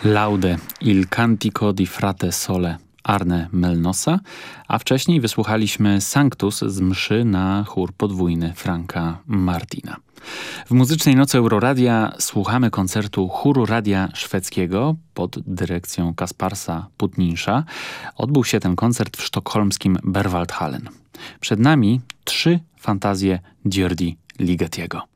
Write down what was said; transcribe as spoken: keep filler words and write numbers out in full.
Laude il cantico di frate sole Arne Melnosa, a wcześniej wysłuchaliśmy Sanctus z mszy na chór podwójny Franka Martina. W muzycznej nocy Euroradia słuchamy koncertu chóru radia szwedzkiego pod dyrekcją Kasparsa Putninsza. Odbył się ten koncert w sztokholmskim Berwaldhallen. Przed nami trzy fantazje György Ligetiego.